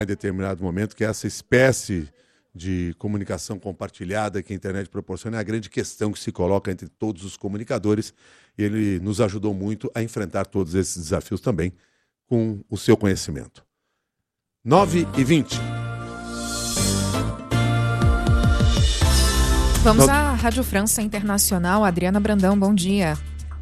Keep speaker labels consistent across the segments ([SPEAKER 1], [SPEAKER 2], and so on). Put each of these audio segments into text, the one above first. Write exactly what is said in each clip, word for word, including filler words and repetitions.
[SPEAKER 1] em determinado momento que essa espécie de comunicação compartilhada que a internet proporciona é a grande questão que se coloca entre todos os comunicadores. Ele nos ajudou muito a enfrentar todos esses desafios também com o seu conhecimento. nove e vinte.
[SPEAKER 2] Vamos à Rádio França Internacional. Adriana Brandão, bom dia.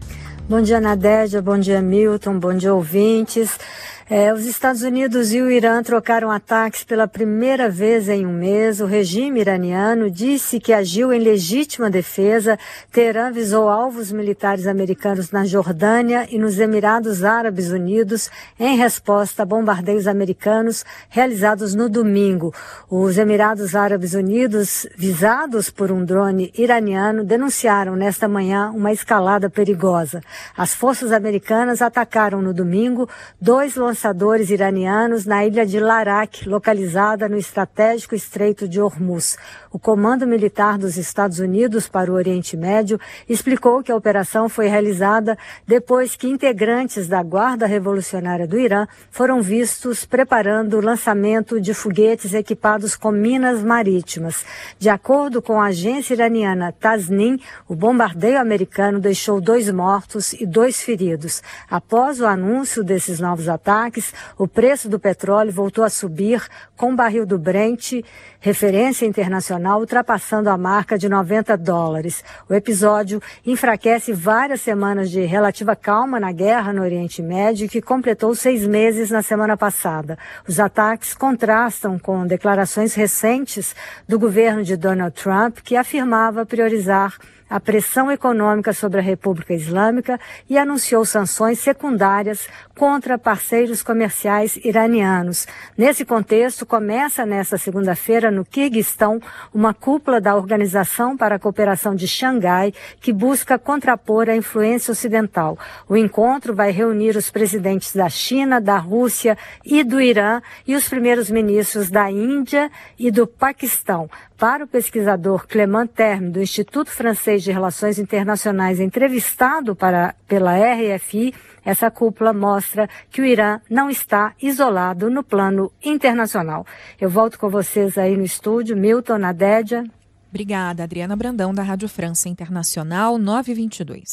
[SPEAKER 3] Bom dia, Nadégia, bom dia, Milton, bom dia, ouvintes. É, os Estados Unidos e o Irã trocaram ataques pela primeira vez em um mês. O regime iraniano disse que agiu em legítima defesa. Teherã visou alvos militares americanos na Jordânia e nos Emirados Árabes Unidos em resposta a bombardeios americanos realizados no domingo. Os Emirados Árabes Unidos, visados por um drone iraniano, denunciaram nesta manhã uma escalada perigosa. As forças americanas atacaram no domingo dois lançadores lançadores iranianos na ilha de Larak, localizada no estratégico Estreito de Hormuz. O Comando Militar dos Estados Unidos para o Oriente Médio explicou que a operação foi realizada depois que integrantes da Guarda Revolucionária do Irã foram vistos preparando o lançamento de foguetes equipados com minas marítimas. De acordo com a agência iraniana Tasnim, o bombardeio americano deixou dois mortos e dois feridos. Após o anúncio desses novos ataques, o preço do petróleo voltou a subir, com o barril do Brent, referência internacional, ultrapassando a marca de noventa dólares. O episódio enfraquece várias semanas de relativa calma na guerra no Oriente Médio, que completou seis meses na semana passada. Os ataques contrastam com declarações recentes do governo de Donald Trump, que afirmava priorizar a pressão econômica sobre a República Islâmica e anunciou sanções secundárias contra parceiros comerciais iranianos. Nesse contexto, começa nesta segunda-feira, no Quirguistão, uma cúpula da Organização para a Cooperação de Xangai, que busca contrapor a influência ocidental. O encontro vai reunir os presidentes da China, da Rússia e do Irã e os primeiros ministros da Índia e do Paquistão. Para o pesquisador Clément Terme, do Instituto Francês de Relações Internacionais, entrevistado para, pela R F I, essa cúpula mostra que o Irã não está isolado no plano internacional. Eu volto com vocês aí no estúdio. Milton, Nadégia.
[SPEAKER 2] Obrigada, Adriana Brandão, da Rádio França Internacional, nove e vinte e dois.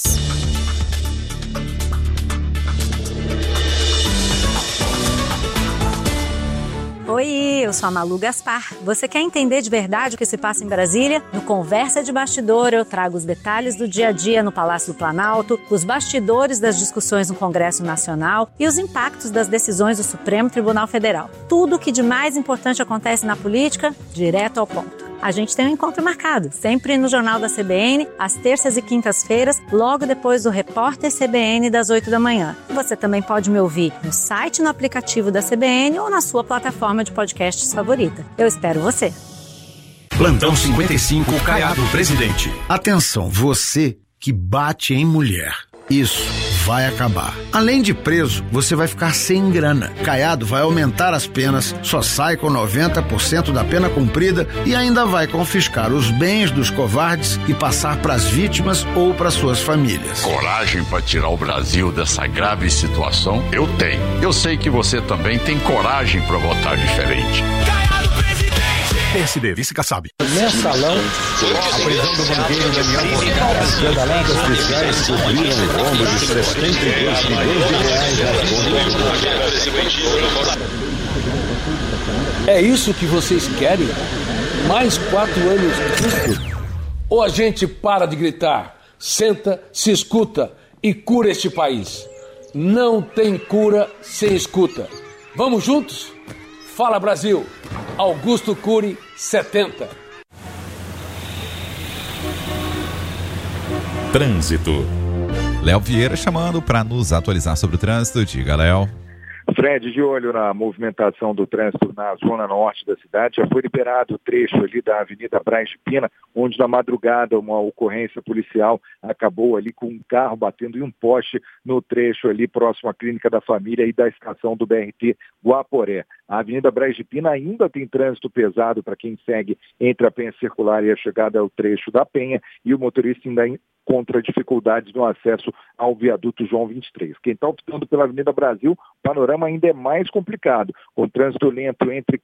[SPEAKER 4] Oi, eu sou a Malu Gaspar. Você quer entender de verdade o que se passa em Brasília? No Conversa de Bastidor eu trago os detalhes do dia a dia no Palácio do Planalto, os bastidores das discussões no Congresso Nacional e os impactos das decisões do Supremo Tribunal Federal. Tudo o que de mais importante acontece na política, direto ao ponto. A gente tem um encontro marcado, sempre no Jornal da C B N, às terças e quintas-feiras, logo depois do Repórter C B N das oito da manhã. Você também pode me ouvir no site, no aplicativo da C B N ou na sua plataforma de podcasts favorita. Eu espero você.
[SPEAKER 5] Plantão cinquenta e cinco, Caiado, presidente.
[SPEAKER 6] Atenção, você que bate em mulher. Isso vai acabar. Além de preso, você vai ficar sem grana. Caiado vai aumentar as penas, só sai com noventa por cento da pena cumprida e ainda vai confiscar os bens dos covardes e passar para as vítimas ou para suas famílias.
[SPEAKER 7] Coragem para tirar o Brasil dessa grave situação? Eu tenho. Eu sei que você também tem coragem para votar diferente.
[SPEAKER 5] Caiado, presidente! P S D, vice-Kassab.
[SPEAKER 8] Mensalão, a prisão do banqueiro Daniel Boscaro. Pedaladas fiscais cobriram o rombo de setenta e dois milhões de reais às contas. É isso que vocês querem? Mais quatro anos disso? Ou a gente para de gritar, senta, se escuta e cura este país? Não tem cura sem escuta. Vamos juntos? Fala Brasil! Augusto Cury, setenta.
[SPEAKER 9] Trânsito. Léo Vieira chamando para nos atualizar sobre o trânsito. Diga, Léo.
[SPEAKER 10] Fred, de olho na movimentação do trânsito na zona norte da cidade, já foi liberado o trecho ali da Avenida Braz de Pina, onde na madrugada uma ocorrência policial acabou ali com um carro batendo em um poste no trecho ali próximo à Clínica da Família e da estação do B R T Guaporé. A Avenida Braz de Pina ainda tem trânsito pesado para quem segue entre a Penha Circular e a chegada ao trecho da Penha, e o motorista ainda contra dificuldades no acesso ao viaduto João vinte e três. Quem está optando pela Avenida Brasil, o panorama ainda é mais complicado, com trânsito lento entre